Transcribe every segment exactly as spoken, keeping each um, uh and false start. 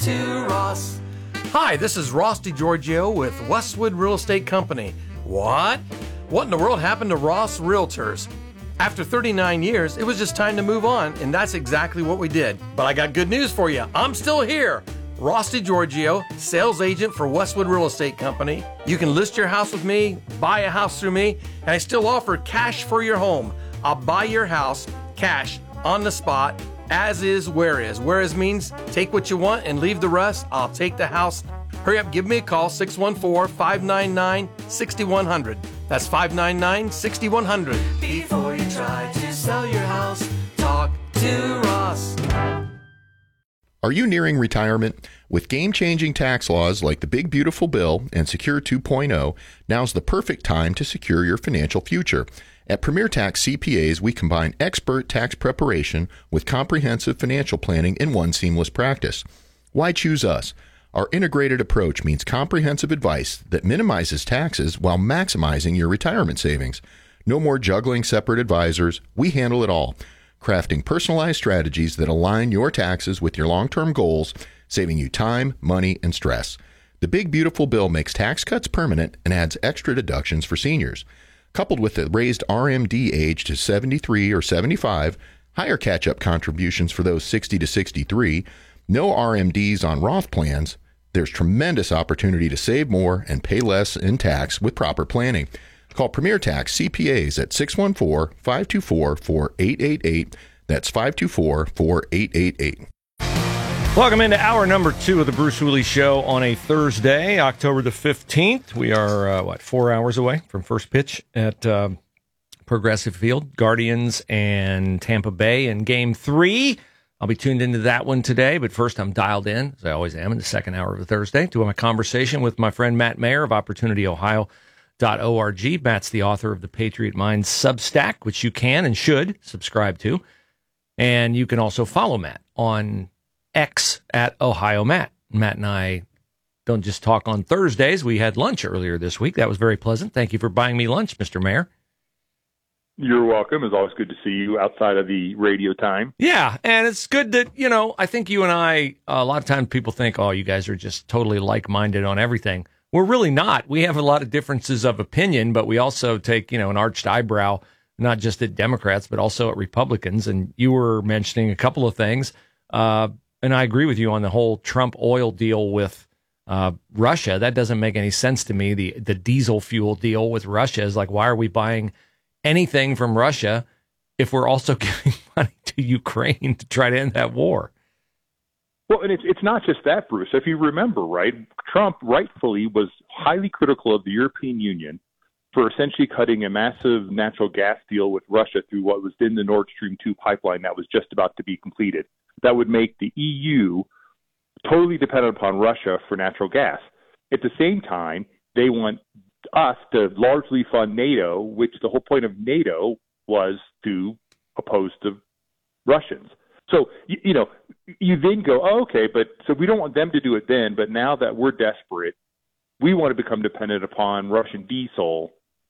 to Ross. Hi, this is Ross DiGiorgio with Westwood Real Estate Company. What? What in the world happened to Ross Realtors? After thirty-nine years, it was just time to move on, and that's exactly what we did. But I got good news for you. I'm still here. Ross DiGiorgio, sales agent for Westwood Real Estate Company. You can list your house with me, buy a house through me, and I still offer cash for your home. I'll buy your house, cash, on the spot, as is, where is. Where is means take what you want and leave the rest. I'll take the house. Hurry up, give me a call, six one four, five nine nine, six one zero zero. That's five nine nine, six one zero zero. Before you try to sell your house, talk to Ross. Are you nearing retirement? With game-changing tax laws like the Big Beautiful Bill and Secure two point oh, now's the perfect time to secure your financial future. At Premier Tax C P As, we combine expert tax preparation with comprehensive financial planning in one seamless practice. Why choose us? Our integrated approach means comprehensive advice that minimizes taxes while maximizing your retirement savings. No more juggling separate advisors. We handle it all, crafting personalized strategies that align your taxes with your long-term goals, saving you time, money, and stress. The Big Beautiful Bill makes tax cuts permanent and adds extra deductions for seniors. Coupled with the raised R M D age to seventy-three or seventy-five, higher catch-up contributions for those sixty to sixty-three, no R M Ds on Roth plans, there's tremendous opportunity to save more and pay less in tax with proper planning. Call Premier Tax C P As at six one four, five two four, four eight eight eight. That's five two four, four eight eight eight. Welcome into hour number two of the Bruce Hooley Show on a Thursday, October the fifteenth. We are, uh, what, four hours away from first pitch at uh, Progressive Field, Guardians and Tampa Bay in Game three. I'll be tuned into that one today, but first I'm dialed in, as I always am, in the second hour of the Thursday, to my conversation with my friend Matt Mayer of opportunity ohio dot org. Matt's the author of the Patriot Mind Substack, which you can and should subscribe to. And you can also follow Matt on X at Ohio Matt. Matt and I don't just talk on Thursdays. We had lunch earlier this week. That was very pleasant. Thank you for buying me lunch, Mister Mayer. You're welcome. It's always good to see you outside of the radio time. Yeah, and it's good that, you know, I think you and I, a lot of times people think, oh, you guys are just totally like-minded on everything. We're really not. We have a lot of differences of opinion, but we also take, you know, an arched eyebrow, not just at Democrats, but also at Republicans. And you were mentioning a couple of things, uh, and I agree with you on the whole Trump oil deal with uh, Russia. That doesn't make any sense to me. The, the diesel fuel deal with Russia is like, why are we buying anything from Russia if we're also giving money to Ukraine to try to end that war? Well, and it's it's not just that, Bruce. If you remember, right, Trump rightfully was highly critical of the European Union for essentially cutting a massive natural gas deal with Russia through what was then the Nord Stream two pipeline that was just about to be completed. That would make the E U totally dependent upon Russia for natural gas. At the same time, they want us to largely fund NATO, which the whole point of NATO was to oppose the Russians. So, you, you know, you then go, oh, okay, but so we don't want them to do it then, but now that we're desperate, we want to become dependent upon Russian diesel.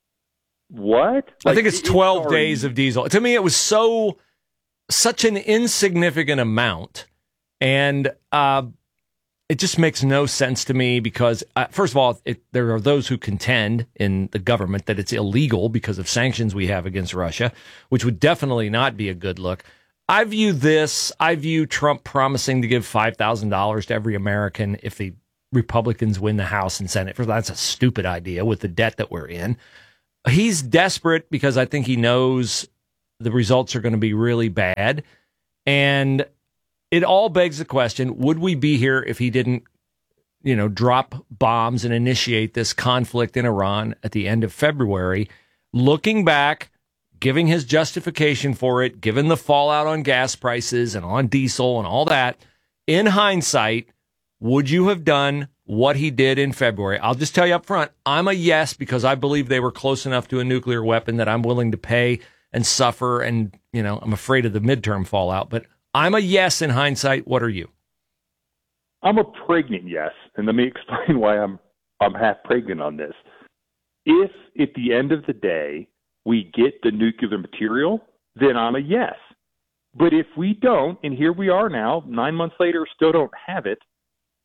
What? I Like, think it's it- twelve already- days of diesel. To me, it was so, such an insignificant amount. And uh, it just makes no sense to me because, uh, first of all, it, there are those who contend in the government that it's illegal because of sanctions we have against Russia, which would definitely not be a good look. I view this, I view Trump promising to give five thousand dollars to every American if the Republicans win the House and Senate. First of all, that's a stupid idea with the debt that we're in. He's desperate because I think he knows the results are going to be really bad. And it all begs the question, would we be here if he didn't, you know, drop bombs and initiate this conflict in Iran at the end of February? Looking back, giving his justification for it, given the fallout on gas prices and on diesel and all that, in hindsight, would you have done what he did in February? I'll just tell you up front, I'm a yes because I believe they were close enough to a nuclear weapon that I'm willing to pay and suffer, and, you know, I'm afraid of the midterm fallout. But I'm a yes in hindsight. What are you? I'm a pregnant yes, and let me explain why I'm I'm half pregnant on this. If at the end of the day we get the nuclear material, then I'm a yes. But if we don't, and here we are now, nine months later, still don't have it,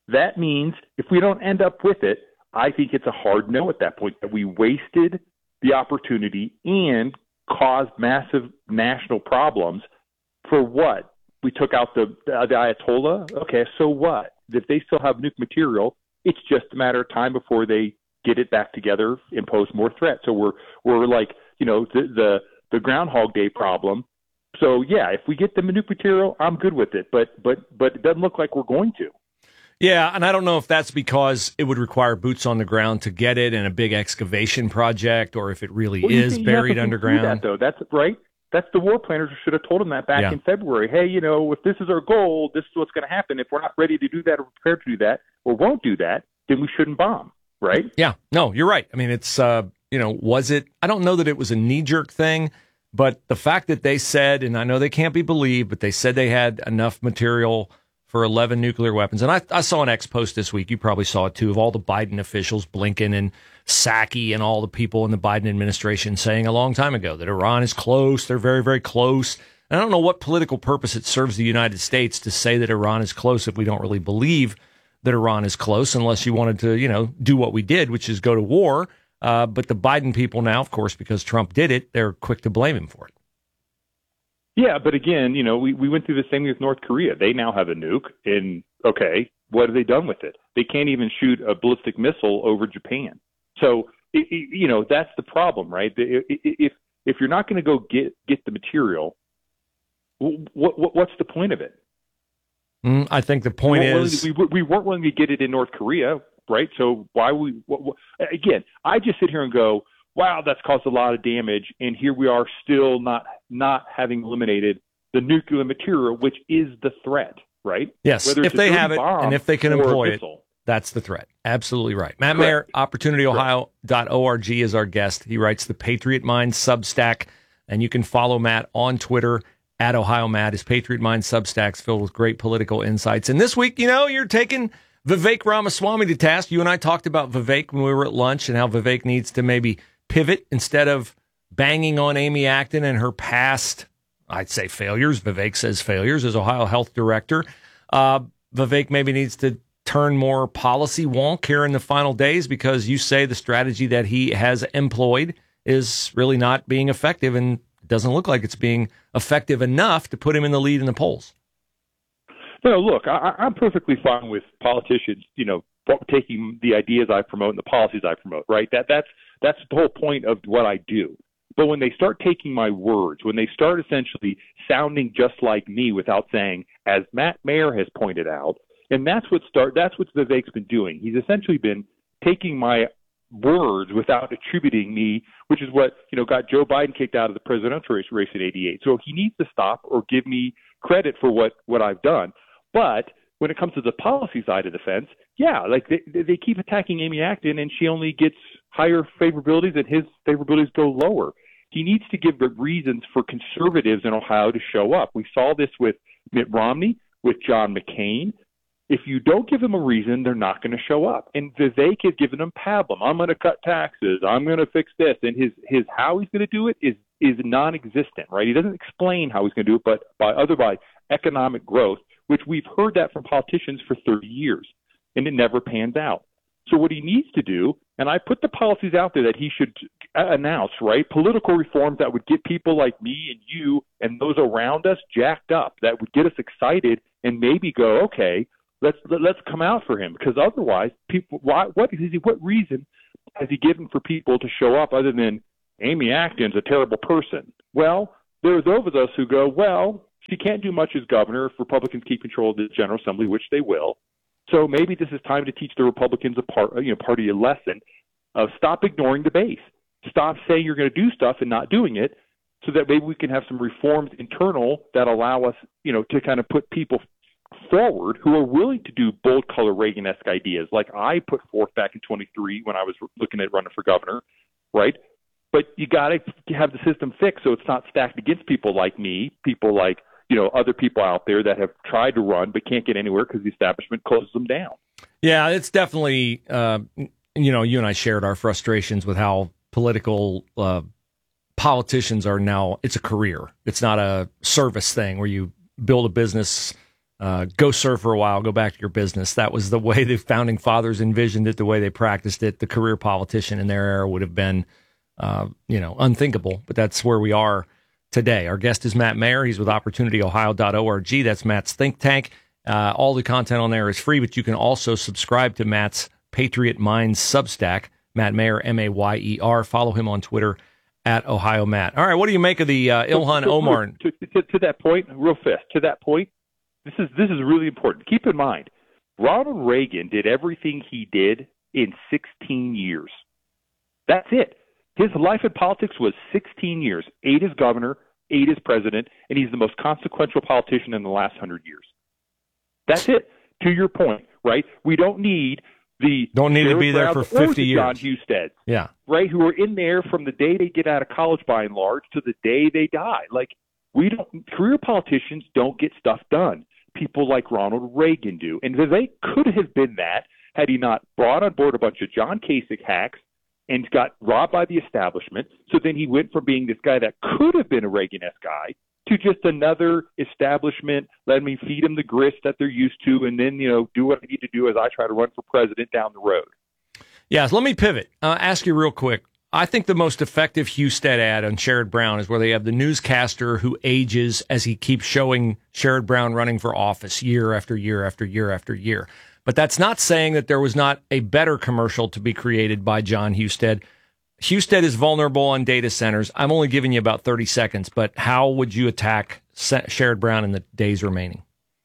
That means if we don't end up with it, I think it's a hard no at that point, that we wasted the opportunity and caused massive national problems for what? We took out the, the, the Ayatollah? Okay, so what? If they still have nuke material, it's just a matter of time before they get it back together and pose more threat. So we're we're like, you know, the the, the Groundhog Day problem. So yeah, if we get the nuke material, I'm good with it. But but but it doesn't look like we're going to. Yeah, and I don't know if that's because it would require boots on the ground to get it in a big excavation project, or if it really well, is buried underground. That, though. That's right. That's the war planners who should have told them that back yeah. in February. Hey, you know, if this is our goal, this is what's going to happen. If we're not ready to do that or prepared to do that or won't do that, then we shouldn't bomb, right? Yeah, no, you're right. I mean, it's, uh, you know, was it, I don't know that it was a knee-jerk thing, but the fact that they said, and I know they can't be believed, but they said they had enough material for eleven nuclear weapons. And I, I saw an X post this week, you probably saw it too, of all the Biden officials, Blinken and Psaki and all the people in the Biden administration saying a long time ago that Iran is close, they're very, very close. And I don't know what political purpose it serves the United States to say that Iran is close if we don't really believe that Iran is close, unless you wanted to, you know, do what we did, which is go to war. Uh, but the Biden people now, of course, because Trump did it, they're quick to blame him for it. Yeah, but again, you know, we, we went through the same thing with North Korea. They now have a nuke, and okay, what have they done with it? They can't even shoot a ballistic missile over Japan. So, it, it, you know, that's the problem, right? If if you're not going to go get get the material, what, what what's the point of it? Mm, I think the point we is we, we weren't willing to get it in North Korea, right? So why we what, what, again? I just sit here and go, wow, that's caused a lot of damage, and here we are still not not having eliminated the nuclear material, which is the threat, right? Yes, Whether if they have it and if they can employ it, missile. That's the threat. Absolutely right. Matt Mayer, opportunity ohio dot org is our guest. He writes the Patriot Mind Substack, and you can follow Matt on Twitter at Ohio Matt. His Patriot Mind Substack's filled with great political insights. And this week, you know, you're taking Vivek Ramaswamy to task. You and I talked about Vivek when we were at lunch and how Vivek needs to maybe pivot instead of banging on Amy Acton and her past, I'd say failures. Vivek says failures as Ohio Health Director. Uh, Vivek maybe needs to turn more policy wonk here in the final days, because you say the strategy that he has employed is really not being effective, and it doesn't look like it's being effective enough to put him in the lead in the polls. No, look, I, I'm perfectly fine with politicians, you know, taking the ideas I promote and the policies I promote, right? That that's that's the whole point of what I do. But when they start taking my words, when they start essentially sounding just like me without saying, as Matt Mayer has pointed out, and that's what start that's what Vivek's been doing. He's essentially been taking my words without attributing me, which is what, you know, got Joe Biden kicked out of the presidential race, race in eighty-eight. So he needs to stop or give me credit for what, what I've done. But when it comes to the policy side of the fence, yeah, like they, they keep attacking Amy Acton, and she only gets higher favorabilities and his favorabilities go lower. He needs to give reasons for conservatives in Ohio to show up. We saw this with Mitt Romney, with John McCain. If you don't give them a reason, they're not going to show up. And Vivek has given them pablum. I'm going to cut taxes. I'm going to fix this. And his, his how he's going to do it is is non-existent, right? He doesn't explain how he's going to do it, but by other by economic growth, which we've heard that from politicians for thirty years, and it never pans out. So what he needs to do, and I put the policies out there that he should announce, right? Political reforms that would get people like me and you and those around us jacked up, that would get us excited and maybe go, okay, let's let's come out for him. Because otherwise, people, why, what is he? What reason has he given for people to show up other than Amy Acton's a terrible person? Well, there are those of us who go, well, she can't do much as governor if Republicans keep control of the General Assembly, which they will. So maybe this is time to teach the Republicans a part, you know, party a lesson of stop ignoring the base. Stop saying you're going to do stuff and not doing it, so that maybe we can have some reforms internal that allow us, you know, to kind of put people forward who are willing to do bold color Reagan-esque ideas, like I put forth back in twenty-three when I was looking at running for governor, right? But you got to have the system fixed so it's not stacked against people like me, people like, you know, other people out there that have tried to run but can't get anywhere because the establishment closes them down. Yeah, it's definitely, uh, you know, you and I shared our frustrations with how political uh, politicians are now. It's a career. It's not a service thing where you build a business uh, go surf for a while, go back to your business. That was the way the founding fathers envisioned it, the way they practiced it. The career politician in their era would have been, uh, you know, unthinkable, but that's where we are today. Our guest is Matt Mayer. He's with opportunity ohio dot org. That's Matt's think tank. Uh, all the content on there is free, but you can also subscribe to Matt's Patriot Minds Substack, Matt Mayer, M A Y E R. Follow him on Twitter at Ohio Matt. All right, what do you make of the uh, Ilhan Omar? To, to, to that point, real fast, to that point, this is this is really important. Keep in mind, Ronald Reagan did everything he did in sixteen years. That's it. His life in politics was sixteen years, eight as governor, eight as president, and he's the most consequential politician in the last hundred years. That's it. To your point, right? We don't need the don't need to be there for fifty years. John Husted, yeah, right? Who are in there from the day they get out of college, by and large, to the day they die. Like we don't, career politicians don't get stuff done. People like Ronald Reagan do, and Vivek could have been that had he not brought on board a bunch of John Kasich hacks and got robbed by the establishment. So then he went from being this guy that could have been a Reagan-esque guy to just another establishment, let me feed them the grist that they're used to, and then, you know, do what I need to do as I try to run for president down the road. Yeah, so let me pivot. Uh, ask you real quick. I think the most effective Husted ad on Sherrod Brown is where they have the newscaster who ages as he keeps showing Sherrod Brown running for office year after year after year after year. But that's not saying that there was not a better commercial to be created by John Husted. Husted is vulnerable on data centers. I'm only giving you about thirty seconds, but how would you attack Sherrod Brown in the days remaining?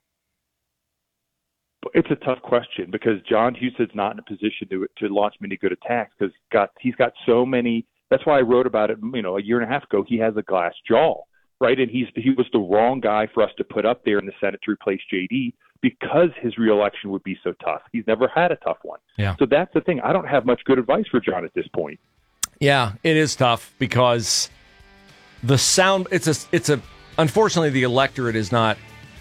It's a tough question because John Husted's not in a position to to launch many good attacks because got he's got so many. That's why I wrote about it. You know, a year and a half ago, he has a glass jaw, right? And he's he was the wrong guy for us to put up there in the Senate to replace J D because his reelection would be so tough. He's never had a tough one. Yeah. So that's the thing. I don't have much good advice for John at this point. Yeah, it is tough because the sound. It's a. It's a. Unfortunately, the electorate is not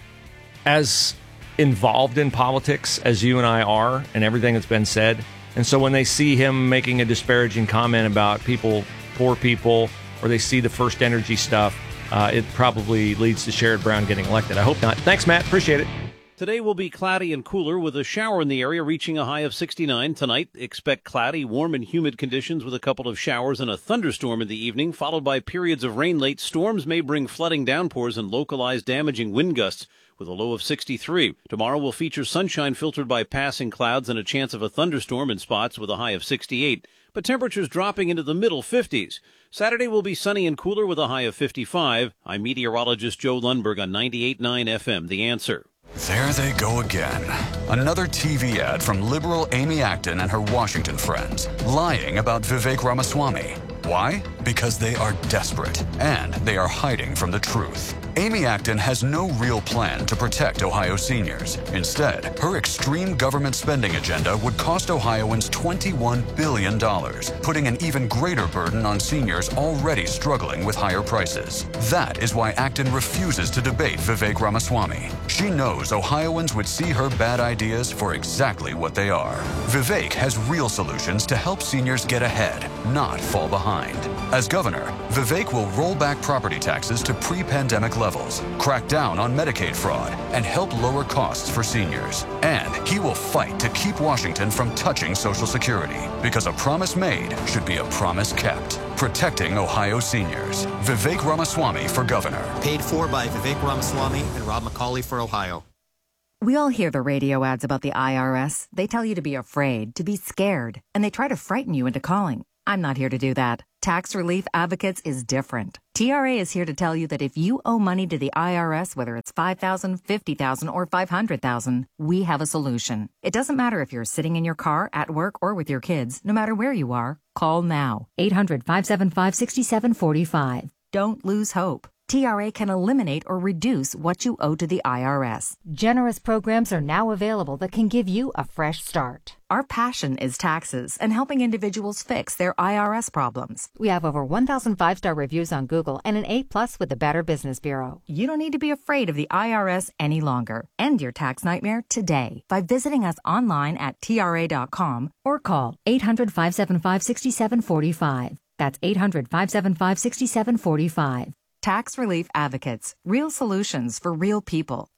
as involved in politics as you and I are, and everything that's been said. And so when they see him making a disparaging comment about people, poor people, or they see the First Energy stuff, uh, it probably leads to Sherrod Brown getting elected. I hope not. Thanks, Matt. Appreciate it. Today will be cloudy and cooler with a shower in the area reaching a high of sixty-nine. Tonight, expect cloudy, warm and humid conditions with a couple of showers and a thunderstorm in the evening, followed by periods of rain late. Storms may bring flooding downpours and localized damaging wind gusts with a low of sixty-three. Tomorrow will feature sunshine filtered by passing clouds and a chance of a thunderstorm in spots with a high of sixty-eight. But temperatures dropping into the middle fifties. Saturday will be sunny and cooler with a high of fifty-five. I'm meteorologist Joe Lundberg on ninety-eight point nine F M, The Answer. There they go again. Another T V ad from liberal Amy Acton and her Washington friends, lying about Vivek Ramaswamy. Why? Because they are desperate, and they are hiding from the truth. Amy Acton has no real plan to protect Ohio seniors. Instead, her extreme government spending agenda would cost Ohioans twenty-one billion dollars, putting an even greater burden on seniors already struggling with higher prices. That is why Acton refuses to debate Vivek Ramaswamy. She knows Ohioans would see her bad ideas for exactly what they are. Vivek has real solutions to help seniors get ahead, not fall behind. As governor, Vivek will roll back property taxes to pre-pandemic levels, crack down on Medicaid fraud, and help lower costs for seniors. And he will fight to keep Washington from touching Social Security, because a promise made should be a promise kept. Protecting Ohio seniors. Vivek Ramaswamy for governor. Paid for by Vivek Ramaswamy and Rob McCauley for Ohio. We all hear the radio ads about the I R S. They tell you to be afraid, to be scared, and they try to frighten you into calling. I'm not here to do that. Tax Relief Advocates is different. T R A is here to tell you that if you owe money to the I R S, whether it's five thousand dollars, fifty thousand dollars, or five hundred thousand dollars, we have a solution. It doesn't matter if you're sitting in your car, at work, or with your kids. No matter where you are, call now. eight hundred, five seven five, six seven four five. Don't lose hope. T R A can eliminate or reduce what you owe to the I R S. Generous programs are now available that can give you a fresh start. Our passion is taxes and helping individuals fix their I R S problems. We have over one thousand five-star reviews on Google and an A plus with the Better Business Bureau. You don't need to be afraid of the I R S any longer. End your tax nightmare today by visiting us online at T R A dot com or call eight hundred, five seven five, six seven four five. That's eight hundred, five seven five, six seven four five. Tax Relief Advocates. Real solutions for real people.